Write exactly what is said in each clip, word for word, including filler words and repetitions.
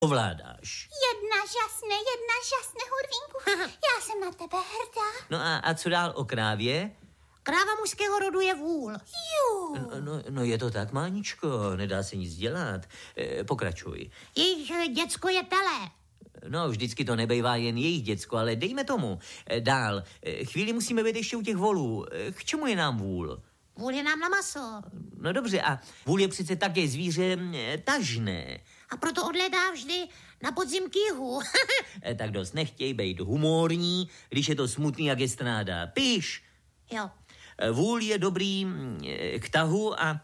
ovládáš. Jedna žasne, jedna žasne, Hurvínku. Já jsem na tebe hrdá. No a, a co dál o krávě? Kráva mužského rodu je vůl. Jú. No, no, no je to tak, Máničko, nedá se nic dělat. E, pokračuj. Jejich děcko je tele. No, vždycky to nebejvá jen jejich děcko, ale dejme tomu. E, dál. E, chvíli musíme být ještě u těch volů. E, k čemu je nám vůl? Vůl je nám na maso. No dobře, a vůl je přece také zvíře e, tažné. A proto odlétá vždy na podzim k jihu. e, tak dost nechtěj být humorní, když je to smutný, jak je stráda. Píš. Jo. E, vůl je dobrý e, k tahu a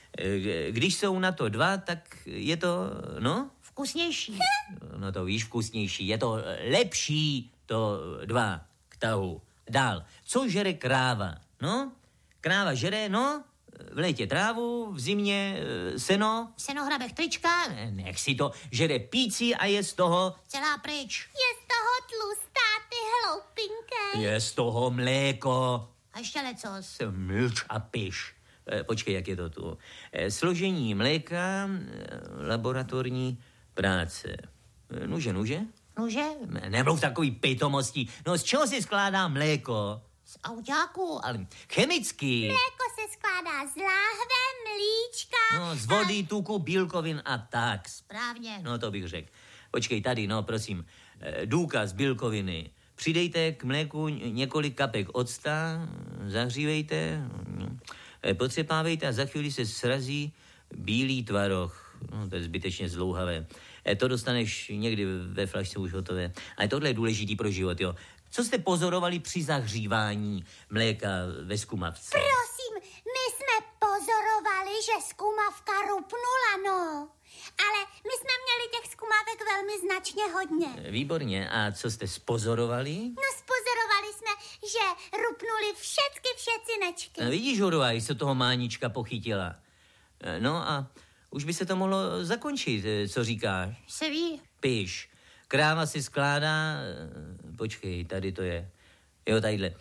e, když jsou na to dva, tak je to, no... Vkusnější. No to víš, vkusnější. Je to lepší, to dva k tahu. Dál. Co žere kráva? No, kráva žere, no, v létě trávu, v zimě e, seno. Seno hrabech trička. Nech si to, žere píci a je z toho... Celá pryč. Je z toho tlustá, ty hloupinké. Je z toho mléko. A ještě lecos. Mlč a piš. E, počkej, jak je to tu. E, složení mléka, e, laboratorní práce. E, nuže, nuže? Nuže? Ne, nemluv takový pitomostí. No z čeho se skládá mléko? Z autáku. Ale chemicky. Mléko se skládá z láhve, mlíčka. No, z vody, a... tuku, bílkovin a tak. Správně. No, to bych řekl. Počkej, tady, no, prosím. E, důkaz bílkoviny. Přidejte k mléku několik kapek octa, zahřívejte, e, potřepávejte a za chvíli se srazí bílý tvaroh. No, to je zbytečně zdlouhavé. E, to dostaneš někdy ve flašce už hotové. Ale tohle je důležitý pro život, jo. Co jste pozorovali při zahřívání mléka ve zkumavce? Prosím, my jsme pozorovali, že zkumavka rupnula, no. Ale my jsme měli těch zkumavek velmi značně hodně. Výborně. A co jste spozorovali? No, spozorovali jsme, že rupnuli všechny všetcinečky. No, vidíš, Hurva, jak se toho Mánička pochytila. No a už by se to mohlo zakončit, co říkáš? Se ví. Píš. Kráva si skládá... Počkej, tady to je. Jo, tadyhle.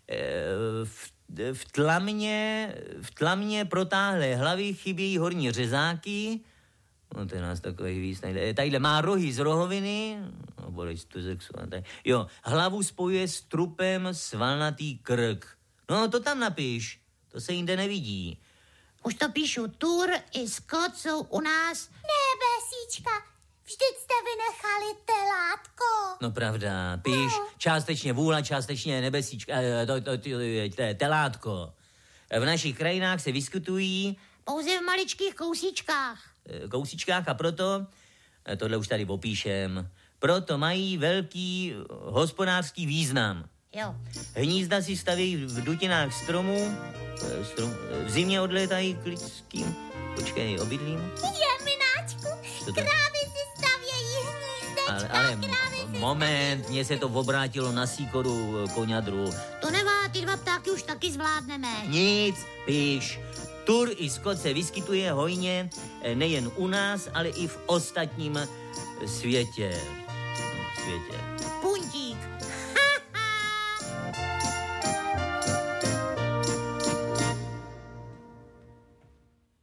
V, v tlamě, v tlamě protáhlé hlavy chybějí horní řezáky. No, to je nás takový víc. Tadyhle, tadyhle má rohy z rohoviny. No, bolest to sexuální. Jo, hlavu spojuje s trupem svalnatý krk. No, to tam napiš. To se jinde nevidí. Už to píšu. Tur i Scott jsou u nás. Ne, Besíčka, vždyť jste vynechali telátko. No pravda, píš, no. Částečně vůla, částečně nebesíčka, to, to, to, to, telátko. V našich krajinách se vyskytují... Pouze v maličkých kousíčkách. Kousíčkách a proto, tohle už tady popíšem, proto mají velký hospodářský význam. Jo. Hnízda si stavějí v dutinách stromů, strom, v zimě odlétají k lidským, počkej, obydlím. Je, mináčku, krávy si stavějí hnízdečka, ale, ale krávy si moment, mně se to obrátilo na síkoru koňadru. To nevá, ty dva ptáky už taky zvládneme. Nic, píš. Tur i Scott se vyskytuje hojně nejen u nás, ale i v ostatním světě. světě. Puntík.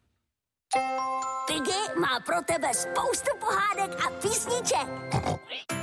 Piggy má pro tebe spoustu pohádek a písniček.